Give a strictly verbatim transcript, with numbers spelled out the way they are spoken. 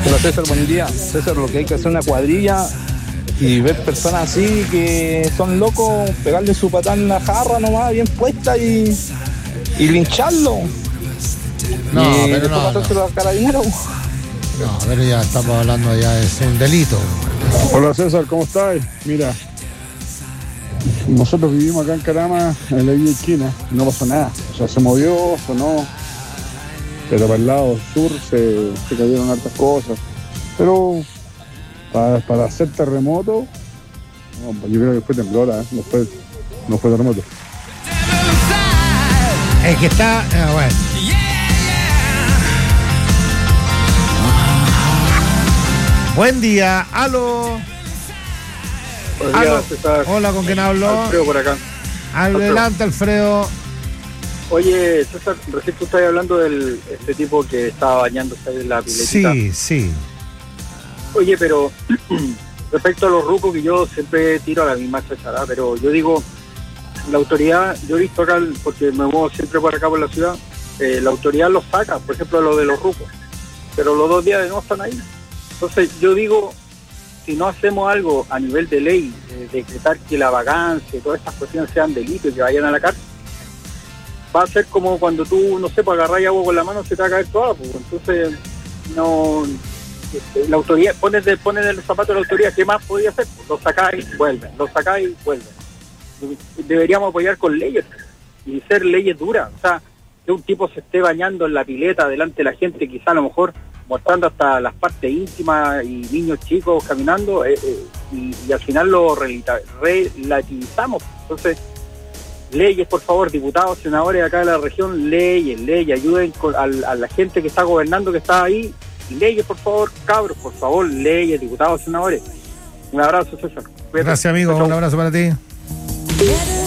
Hola César, buen día. César, lo que hay que hacer es una cuadrilla y ver personas así que son locos, pegarle su patada en la jarra nomás, bien puesta y, y lincharlo. No, y pero después no, pasárselo no. al carabinero. No, pero ya estamos hablando, ya es un delito. Hola César, ¿cómo estás? Mira, nosotros vivimos acá en Carama, en la Villa Esquina, y no pasó nada. O sea, se movió, sonó, pero para el lado sur se, se cayeron hartas cosas. Pero para, para hacer terremoto, no, yo creo que fue temblor, ¿eh? no, fue, no fue terremoto. Es que está, eh, bueno. Buen día, aló. Buenos aló. días, César. Hola, ¿con quién hablo? Alfredo por acá. Adelante, Alfredo. Oye, César, recién tú estás hablando de este tipo que estaba bañándose ahí en la piletita. Sí, sí. Oye, pero respecto a los rucos, que yo siempre tiro a la misma chachara, pero yo digo, la autoridad, yo he visto acá, porque me muevo siempre por acá por la ciudad, eh, la autoridad los saca, por ejemplo, lo de los rucos, pero los dos días de no están ahí. Entonces yo digo, si no hacemos algo a nivel de ley, eh, decretar que la vagancia y todas estas cuestiones sean delitos y que vayan a la cárcel, va a ser como cuando tú, no sé, para agarrar agua con la mano se te va a caer toda, pues. Entonces, no, la autoridad, pones, de, pones en el zapato de la autoridad, ¿qué más podía hacer? Lo sacáis, vuelven, lo sacáis, vuelven. Deberíamos apoyar con leyes y ser leyes duras, o sea, que un tipo se esté bañando en la pileta delante de la gente, quizá a lo mejor mostrando hasta las partes íntimas y niños chicos caminando, eh, eh, y, y al final lo relata, relativizamos. Entonces, leyes, por favor, diputados, senadores de acá de la región, leyes, leyes, ayuden con, a, a la gente que está gobernando, que está ahí, leyes, por favor, cabros, por favor, leyes, diputados, senadores. Un abrazo, César. Gracias, amigo, un abrazo para ti.